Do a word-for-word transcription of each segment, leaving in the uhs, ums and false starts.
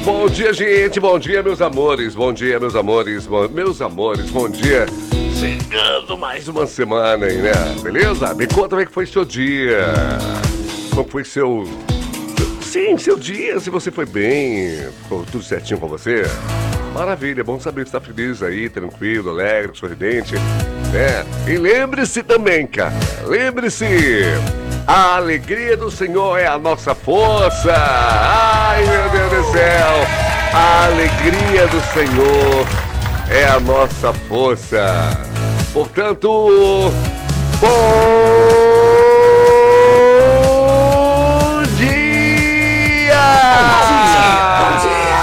Bom dia, gente. Bom dia, meus amores. Bom dia, meus amores. Bom, meus amores, bom dia. Chegando mais uma semana aí, né? Beleza? Me conta como é que foi seu dia. Como foi seu... Sim, seu dia. Se você foi bem. Ficou tudo certinho com você. Maravilha. É bom saber que você tá feliz aí, tranquilo, alegre, sorridente. É. E lembre-se também, cara. Lembre-se... A alegria do Senhor é a nossa força. Ai, meu Deus do céu. A alegria do Senhor é a nossa força. Portanto, bom dia. Bom dia.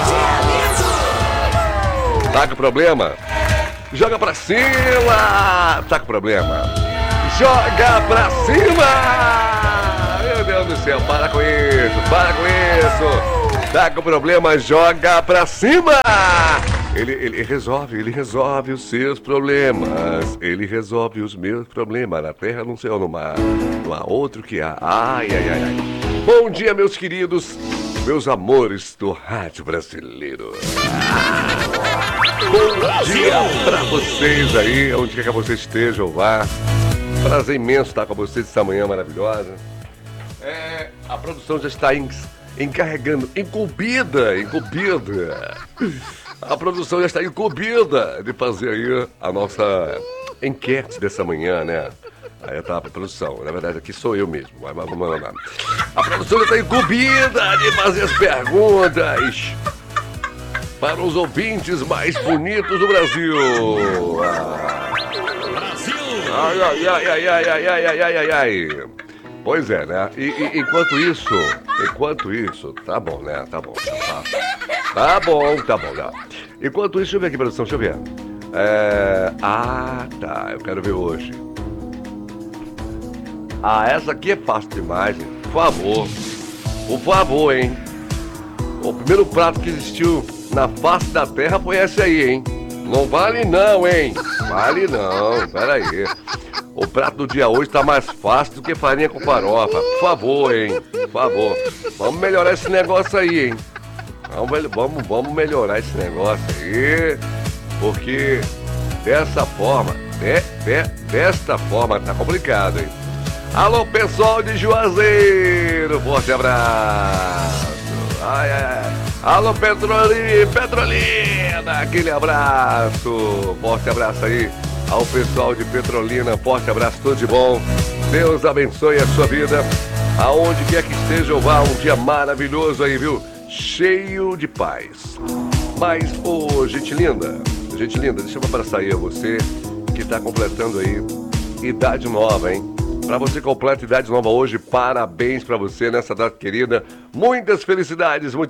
Tá com problema? Joga pra cima. Tá com problema? Joga pra cima! Meu Deus do céu, para com isso, para com isso! Tá com problema, joga pra cima! Ele, ele resolve, ele resolve os seus problemas. Ele resolve os meus problemas na terra, no céu, no mar. Não há outro que há. Ai, ai, ai, ai. Bom dia, meus queridos, meus amores do rádio brasileiro. Bom dia pra vocês aí, onde quer que vocês estejam, vá. Prazer imenso estar com vocês essa manhã maravilhosa. É, a produção já está en, encarregando, incumbida, incumbida. A produção já está incumbida de fazer aí a nossa enquete dessa manhã, né? Aí tá a produção, na verdade aqui sou eu mesmo, mas vamos lá. A produção já está incumbida de fazer as perguntas para os ouvintes mais bonitos do Brasil. Ah. Ai, ai, ai, ai, ai, ai, ai, ai, ai, ai, ai. Pois é, né? E, e enquanto isso, enquanto isso, tá bom, né? Tá bom, tá, tá bom, tá bom, né? Enquanto isso, deixa eu ver aqui, produção, deixa eu ver. É... Ah, tá, eu quero ver hoje. Ah, essa aqui é fácil demais, hein? Por favor, por favor, hein? O primeiro prato que existiu na face da terra foi esse aí, hein? Não vale não, hein? Vale não, peraí. O prato do dia hoje tá mais fácil do que farinha com farofa. Por favor, hein? Por favor. Vamos melhorar esse negócio aí, hein? Vamos, vamos, vamos melhorar esse negócio aí. Porque dessa forma, de, de, desta forma tá complicado, hein? Alô, pessoal de Juazeiro, forte abraço. Ai, ai, ai. Alô, Petrolina, Petrolina, aquele abraço. Forte abraço aí ao pessoal de Petrolina. Forte abraço, tudo de bom. Deus abençoe a sua vida. Aonde quer que esteja, vá, um dia maravilhoso aí, viu? Cheio de paz. Mas, ô, gente linda, gente linda, deixa eu abraçar aí a você que tá completando aí idade nova, hein? Pra você completa idade nova hoje, parabéns pra você nessa data querida. Muitas felicidades, muito